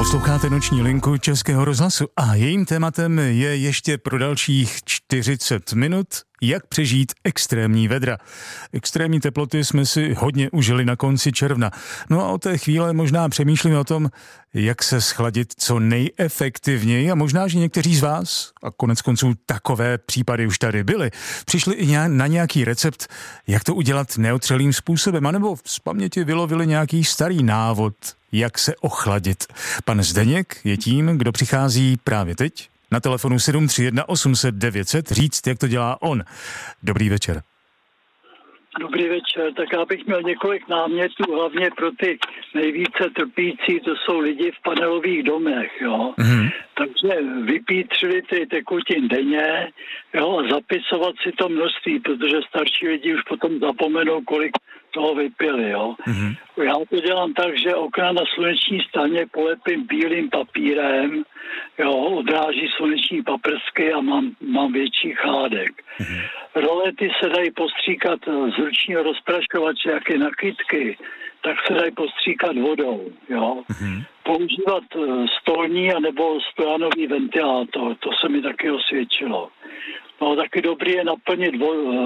Posloucháte Noční linku Českého rozhlasu a jejím tématem je ještě pro dalších 40 minut, jak přežít extrémní vedra. Extrémní teploty jsme si hodně užili na konci června. No a od té chvíle možná přemýšlíme o tom, jak se schladit co nejefektivněji a možná, že někteří z vás, a konec konců takové případy už tady byly, přišli i na nějaký recept, jak to udělat neotřelým způsobem, anebo z paměti vylovili nějaký starý návod, jak se ochladit. Pan Zdeněk je tím, kdo přichází právě teď na telefonu 731 800 900 říct, jak to dělá on. Dobrý večer. Dobrý večer, tak já bych měl několik námětů, hlavně pro ty nejvíce trpící, to jsou lidi v panelových domech, jo. Mm-hmm. Takže vypít 3 litry tekutin denně, jo, a zapisovat si to množství, protože starší lidi už potom zapomenou, kolik toho vypili, jo. Mm-hmm. Já to dělám tak, že okna na sluneční straně polepím bílým papírem, jo, odráží sluneční paprsky a mám větší chládek. Mm-hmm. Rolety se dají postříkat z ručního rozpraškovače, jak je na kytky, tak se dají postříkat vodou, jo. Mm-hmm. Používat stolní anebo stojanový ventilátor, to se mi taky osvědčilo. No, taky dobrý je naplnit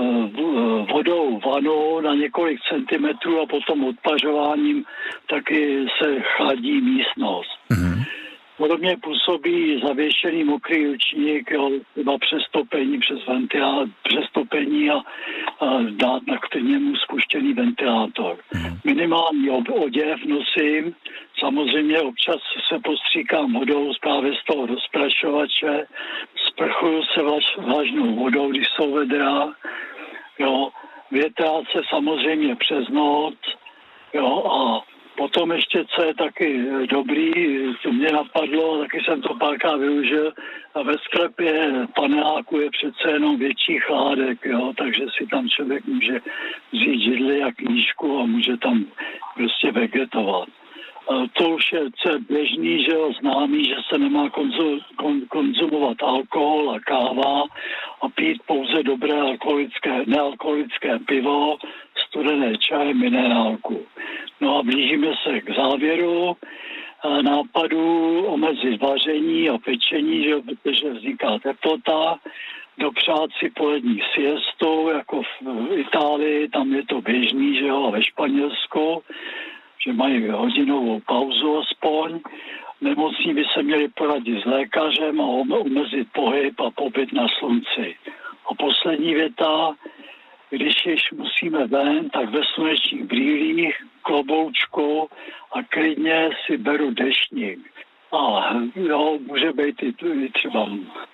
vodou vanu na několik centimetrů a potom odpařováním taky se chladí místnost. Mm-hmm. Podobně působí zavěšený mokrý ručník, třeba přestopení přes ventilátor, přestopení a dát k němu spuštěný ventilátor. Minimální oděv nosím, samozřejmě občas se postříkám vodou právě z toho rozprašovače, sprchuju se vlažnou vodou, když jsou vedra, jo, větrát se samozřejmě přes noc, jo, a potom ještě, co je taky dobrý, to mě napadlo, taky jsem to párkrát využil, a ve sklepě paneláku je přece jenom větší chládek, jo, takže si tam člověk může vzít židli a knížku a může tam prostě vegetovat. To už je běžný, že jo, známý, že se nemá konzumovat alkohol a káva a pít pouze dobré nealkoholické pivo, studené čaje, minerálku. No a blížíme se k závěru nápadu omezit vaření a pečení, že, protože vzniká teplota, dopřát si polední siestu, jako v Itálii, tam je to běžný, že jo, a ve Španělsku, že mají hodinovou pauzu aspoň. Nemocní by se měli poradit s lékařem a omezit pohyb a pobyt na slunci. A poslední věta, když již musíme ven, tak ve slunečních brýlích, kloboučku a klidně si beru deštník. A jo, může být i třeba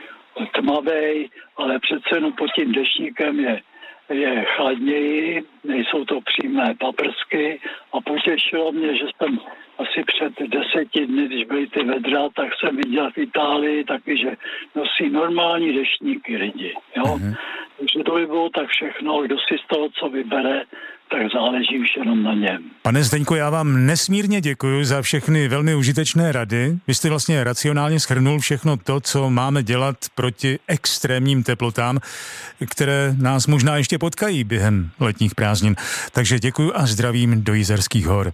tmavej, ale přece jenom pod tím deštníkem je chladněji, nejsou to přímé paprsky a potěšilo mě, že jsem asi před 10 dny, když byly ty vedra, tak jsem viděl v Itálii taky, že nosí normální deštníky lidi, jo. Mm-hmm. Takže to by bylo tak všechno, kdo si z toho, co vybere, tak záleží už jenom na něm. Pane Zdeňko, já vám nesmírně děkuji za všechny velmi užitečné rady. Vy jste vlastně racionálně shrnul všechno to, co máme dělat proti extrémním teplotám, které nás možná ještě potkají během letních prázdnin. Takže děkuji a zdravím do Jizerských hor.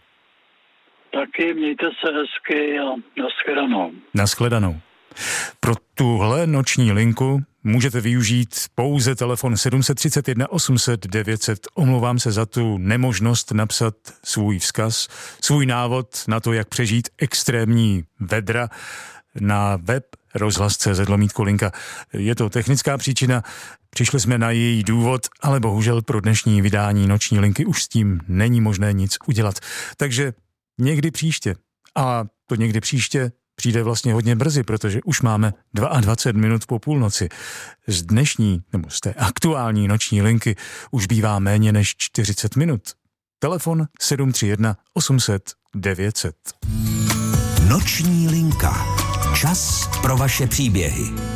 Taky mějte se hezky a nashledanou. Nashledanou. Pro tuhle noční linku můžete využít pouze telefon 731 800 900. Omlouvám se za tu nemožnost napsat svůj vzkaz, svůj návod na to, jak přežít extrémní vedra na web rozhlas.cz/linka. Je to technická příčina, přišli jsme na její důvod, ale bohužel pro dnešní vydání noční linky už s tím není možné nic udělat. Takže někdy příště. A to někdy příště přijde vlastně hodně brzy, protože už máme 22 minut po půlnoci. Z dnešní, nebo z té aktuální noční linky už bývá méně než 40 minut. Telefon 731 800 900. Noční linka. Čas pro vaše příběhy.